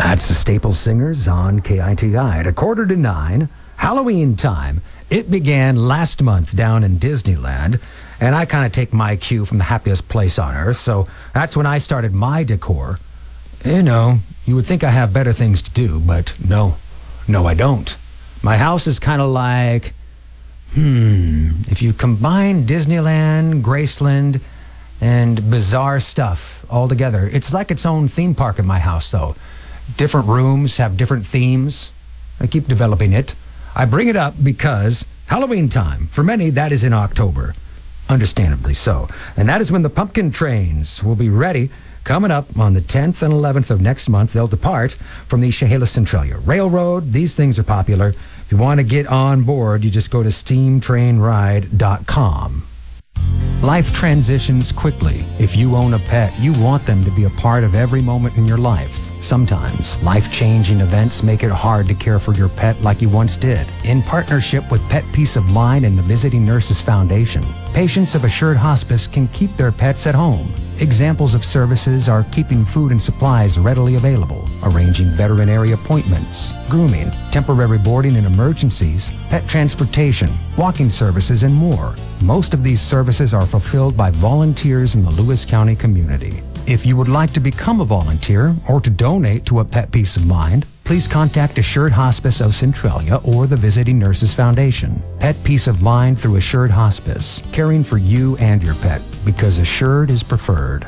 That's the Staple Singers on KITI at 8:45, Halloween time. It began last month down in Disneyland, and I kind of take my cue from the happiest place on earth, so that's when I started my decor. You know, you would think I have better things to do, but no, I don't. My house is kind of like, if you combine Disneyland, Graceland, and bizarre stuff all together, it's like its own theme park in my house, though. Different rooms have different themes. I keep developing it. I bring it up because Halloween time, for many, that is in October. Understandably so. And that is when the pumpkin trains will be ready. Coming up on the 10th and 11th of next month, they'll depart from the Chehalis Centralia Railroad. These things are popular. If you want to get on board, you just go to steamtrainride.com. Life transitions quickly. If you own a pet, you want them to be a part of every moment in your life. Sometimes, life-changing events make it hard to care for your pet like you once did. In partnership with Pet Peace of Mind and the Visiting Nurses Foundation, patients of Assured Hospice can keep their pets at home. Examples of services are keeping food and supplies readily available, arranging veterinary appointments, grooming, temporary boarding in emergencies, pet transportation, walking services, and more. Most of these services are fulfilled by volunteers in the Lewis County community. If you would like to become a volunteer or to donate to a Pet Peace of Mind, please contact Assured Hospice of Centralia or the Visiting Nurses Foundation. Pet Peace of Mind through Assured Hospice, caring for you and your pet, because Assured is preferred.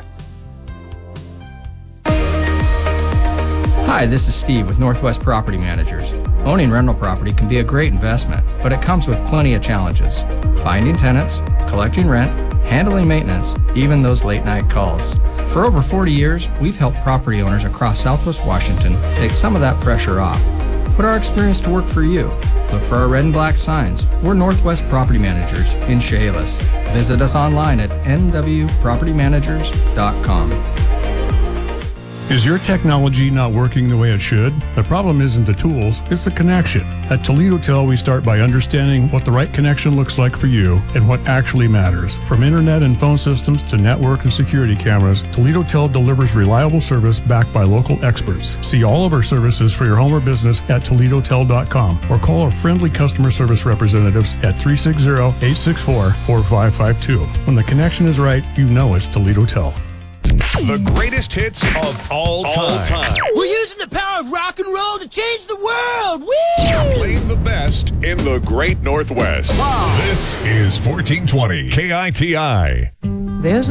Hi, this is Steve with Northwest Property Managers. Owning rental property can be a great investment, but it comes with plenty of challenges. Finding tenants, collecting rent, handling maintenance, even those late night calls. For over 40 years, we've helped property owners across Southwest Washington take some of that pressure off. Put our experience to work for you. Look for our red and black signs. We're Northwest Property Managers in Chehalis. Visit us online at nwpropertymanagers.com. Is your technology not working the way it should? The problem isn't the tools, it's the connection. At Toledo Tel, we start by understanding what the right connection looks like for you and what actually matters. From internet and phone systems to network and security cameras, Toledo Tel delivers reliable service backed by local experts. See all of our services for your home or business at ToledoTel.com or call our friendly customer service representatives at 360-864-4552. When the connection is right, you know it's Toledo Tel. The greatest hits of all time. We're using the power of rock and roll to change the world. Woo! Playing the best in the Great Northwest. Wow. This is 1420 KITI. There's